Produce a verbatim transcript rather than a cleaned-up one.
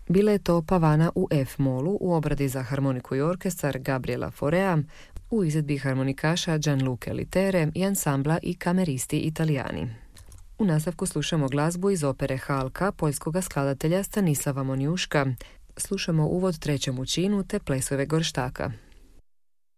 Bila je to Pavana u F-molu u obradi za harmoniku i orkestar Gabriela Faurea, u izvedbi harmonikaša Gianluca Litere i ansambla i kameristi Italijani. U nastavku slušamo glazbu iz opere Halka poljskog skladatelja Stanislava Monjuška. Slušamo uvod trećemu činu te plesove Gorštaka.